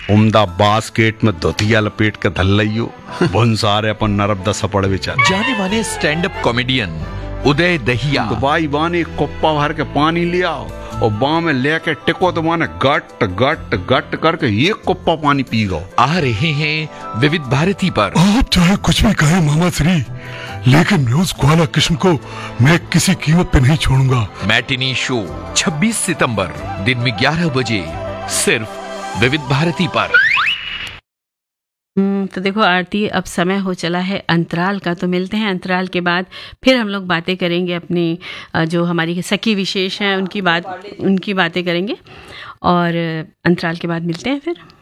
उम्दा बास्केट में धोतिया लपेट के धल लियो बुन सारे अपन नरब दस पड़ बेचारे। जाने माने स्टैंड अप कॉमेडियन उदय दहिया दवाई बाने कोप्पा भर के पानी ले आओ और बाँ में लेके टिको तो माने गट गट गट करके एक कोप्पा पानी पी गो। आ रहे हैं विविध भारती पर। आप चाहे कुछ भी कहें मामा श्री, लेकिन न्यूज ग्वाला कृष्ण को मैं किसी कीमत पे नहीं छोड़ूंगा। मैटिनी शो 26 सितंबर दिन में 11 बजे सिर्फ विविध भारती पर। तो देखो आरती, अब समय हो चला है अंतराल का, तो मिलते हैं अंतराल के बाद। फिर हम लोग बातें करेंगे अपनी जो हमारी सखी विशेष हैं उनकी बातें करेंगे, और अंतराल के बाद मिलते हैं फिर।